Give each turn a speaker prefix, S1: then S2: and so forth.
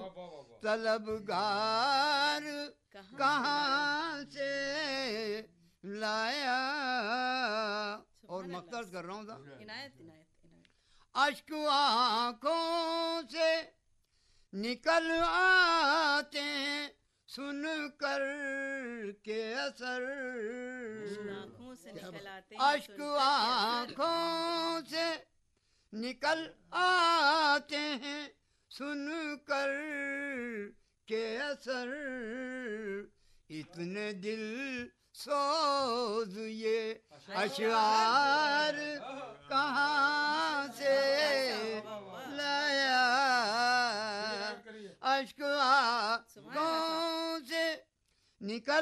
S1: तलबगार कहाँ से लाया। और मकसद कर रहा हूँ था, अश्क आँखों से निकल आते हैं सुन कर के असर। अश्क आँखों से निकल आते हैं सुन कर के असर। इतने दिल सोज ये अशआर कहाँ से लाया। अश्क आँखों से निकल